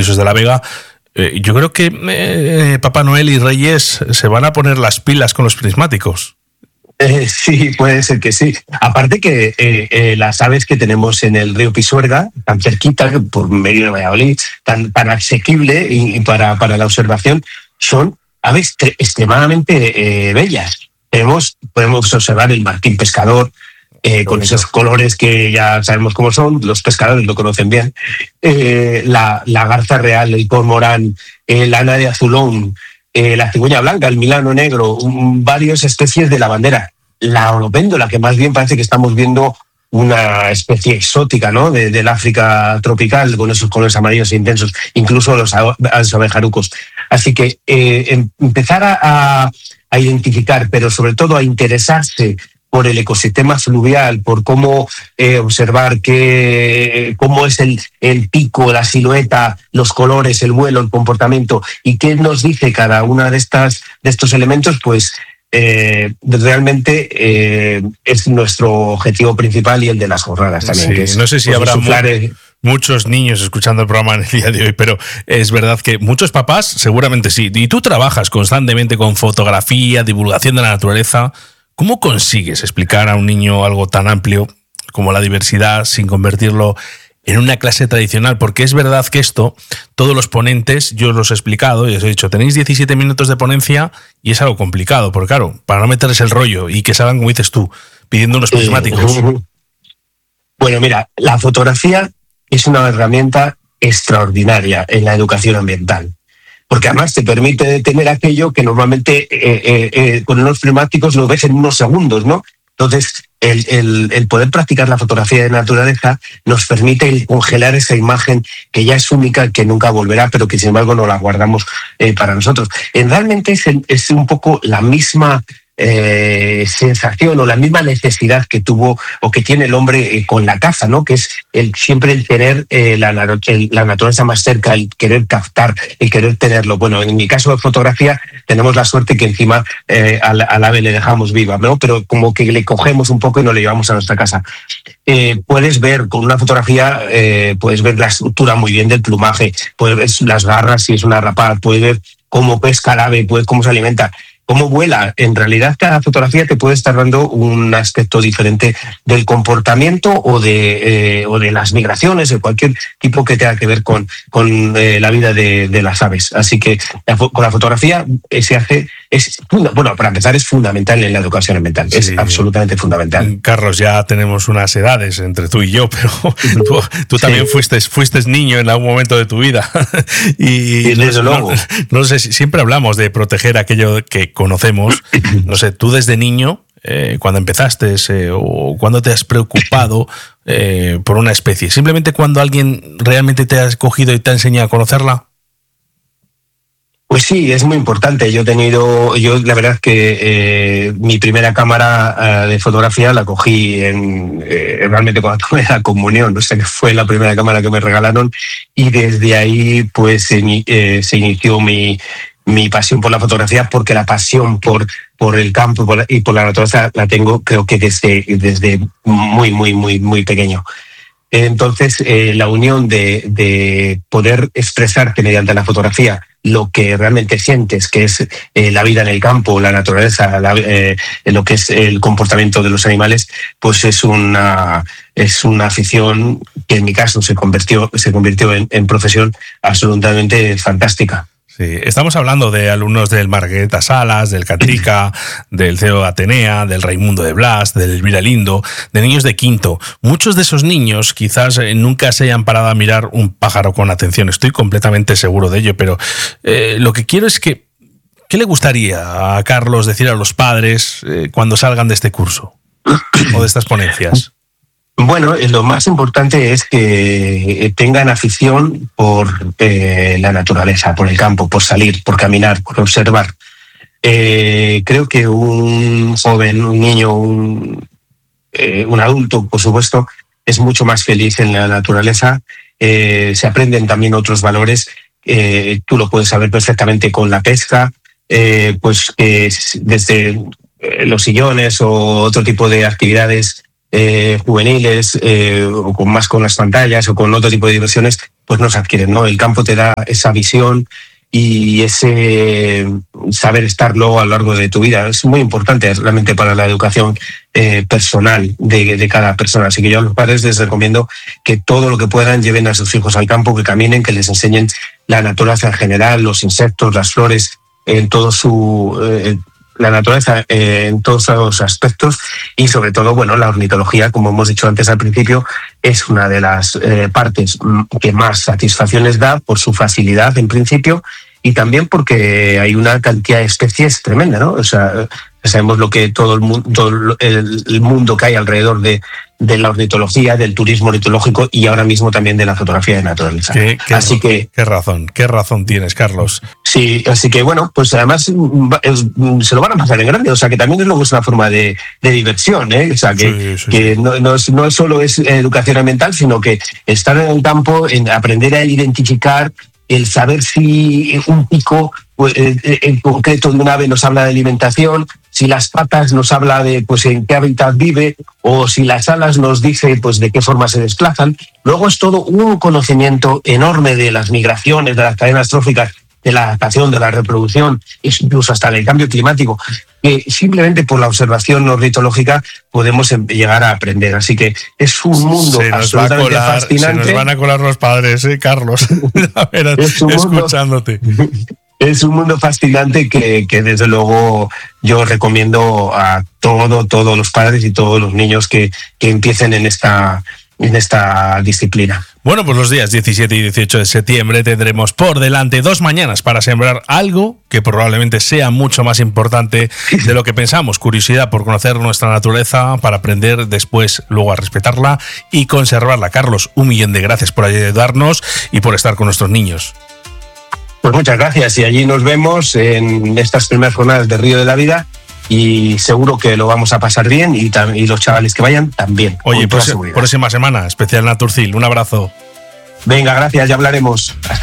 Ulises de la Vega. Yo creo que Papá Noel y Reyes se van a poner las pilas con los prismáticos. Sí, puede ser que sí. Aparte que las aves que tenemos en el río Pisuerga, tan cerquita, por medio de Valladolid, tan asequible y para la observación, son aves extremadamente bellas. Podemos observar el martín pescador, con esos colores que ya sabemos cómo son, los pescadores lo conocen bien, la garza real, el cormorán, la ana de azulón, la cigüeña blanca, el milano negro, varias especies de lavandera. La oropéndola, que más bien parece que estamos viendo una especie exótica, ¿no? Del África tropical, con esos colores amarillos intensos, incluso los abejarucos. Así que empezar a identificar, pero sobre todo a interesarse por el ecosistema fluvial, por cómo observar cómo es el pico, la silueta, los colores, el vuelo, el comportamiento, y qué nos dice cada una de estos elementos, pues realmente es nuestro objetivo principal y el de las jornadas también. Sí, que es, no sé si pues, habrá muchos niños escuchando el programa en el día de hoy, pero es verdad que muchos papás seguramente sí. Y tú trabajas constantemente con fotografía, divulgación de la naturaleza. ¿Cómo consigues explicar a un niño algo tan amplio como la diversidad sin convertirlo en una clase tradicional? Porque es verdad que esto, todos los ponentes, yo os los he explicado y os he dicho, tenéis 17 minutos de ponencia y es algo complicado, porque claro, para no meterles el rollo y que salgan, como dices tú, pidiendo unos prismáticos. Bueno, mira, la fotografía es una herramienta extraordinaria en la educación ambiental, porque además te permite detener aquello que normalmente con unos prismáticos lo ves en unos segundos, ¿no? Entonces, el poder practicar la fotografía de naturaleza nos permite congelar esa imagen que ya es única, que nunca volverá, pero que sin embargo no la guardamos para nosotros. Realmente es un poco la misma sensación o la misma necesidad que tuvo o que tiene el hombre con la caza, ¿no? Que es siempre el tener la naturaleza más cerca, el querer captar, el querer tenerlo. Bueno, en mi caso de fotografía tenemos la suerte que encima al ave le dejamos viva, ¿no? Pero como que le cogemos un poco y nos le llevamos a nuestra casa. Puedes ver con una fotografía, puedes ver la estructura muy bien del plumaje, puedes ver las garras si es una rapaz, puedes ver cómo pesca el ave, cómo se alimenta, cómo vuela. En realidad, cada fotografía te puede estar dando un aspecto diferente del comportamiento o de las migraciones, de cualquier tipo que tenga que ver con la vida de las aves. Así que con la fotografía para empezar, es fundamental en la educación ambiental. Sí. Es absolutamente fundamental. Carlos, ya tenemos unas edades entre tú y yo, pero tú también fuiste niño en algún momento de tu vida. y desde luego. No sé si siempre hablamos de proteger aquello que conocemos. No sé, tú desde niño, cuando empezaste o cuando te has preocupado por una especie, simplemente cuando alguien realmente te ha cogido y te ha enseñado a conocerla. Pues sí, es muy importante. Yo la verdad que mi primera cámara de fotografía la cogí realmente cuando tuve la comunión, o sea que fue la primera cámara que me regalaron, y desde ahí pues se inició mi pasión por la fotografía, porque la pasión por el campo y por la naturaleza la tengo, creo que desde muy, muy, muy, muy pequeño. Entonces, la unión de poder expresarte mediante la fotografía lo que realmente sientes, que es la vida en el campo, la naturaleza, lo que es el comportamiento de los animales, pues es una afición que en mi caso se convirtió en profesión absolutamente fantástica. Sí, estamos hablando de alumnos del Margarita Salas, del Catrica, del CEO Atenea, del Raimundo de Blas, del Elvira Lindo, de niños de quinto. Muchos de esos niños quizás nunca se hayan parado a mirar un pájaro con atención, estoy completamente seguro de ello, pero lo que quiero es ¿qué le gustaría a Carlos decir a los padres cuando salgan de este curso o de estas ponencias? Bueno, lo más importante es que tengan afición por la naturaleza, por el campo, por salir, por caminar, por observar. Creo que un joven, un niño, un adulto, por supuesto, es mucho más feliz en la naturaleza. Se aprenden también otros valores. Tú lo puedes saber perfectamente con la pesca, pues desde los sillones o otro tipo de actividades juveniles, o con las pantallas o con otro tipo de diversiones, pues no se adquieren, ¿no? El campo te da esa visión y ese saber estar luego a lo largo de tu vida. Es muy importante realmente para la educación personal de cada persona. Así que yo a los padres les recomiendo que todo lo que puedan lleven a sus hijos al campo, que caminen, que les enseñen la naturaleza en general, los insectos, las flores, en todo la naturaleza en todos los aspectos, y sobre todo, bueno, la ornitología, como hemos dicho antes al principio, es una de las partes que más satisfacciones da por su facilidad en principio, y también porque hay una cantidad de especies tremenda, ¿no? O sea, sabemos lo que todo el mundo que hay alrededor de la ornitología, del turismo ornitológico y ahora mismo también de la fotografía de naturaleza. Qué razón tienes, Carlos. Sí, así que bueno, pues además se lo van a pasar en grande, o sea que también es luego una forma de diversión, ¿eh? O sea que no solo es educación ambiental, sino que estar en el campo, en aprender a identificar, el saber si un pico en concreto de un ave nos habla de alimentación, si las patas nos habla de pues en qué hábitat vive, o si las alas nos dice pues de qué forma se desplazan. Luego es todo un conocimiento enorme de las migraciones, de las cadenas tróficas, de la adaptación, de la reproducción, incluso hasta del cambio climático, que simplemente por la observación ornitológica podemos llegar a aprender. Así que es un mundo absolutamente fascinante. Se nos van a colar los padres, Carlos, a ver, escuchándote. Es un mundo fascinante que desde luego yo recomiendo a todos los padres y todos los niños que empiecen en esta disciplina. Bueno, pues los días 17 y 18 de septiembre tendremos por delante 2 mañanas para sembrar algo que probablemente sea mucho más importante de lo que pensamos. Curiosidad por conocer nuestra naturaleza, para aprender después luego a respetarla y conservarla. Carlos, 1.000.000 de gracias por ayudarnos y por estar con nuestros niños. Pues muchas gracias, y allí nos vemos en estas primeras jornadas de Río de la Vida, y seguro que lo vamos a pasar bien, y los chavales que vayan también. Oye, próxima semana, especial Naturcil. Un abrazo. Venga, gracias, ya hablaremos. Hasta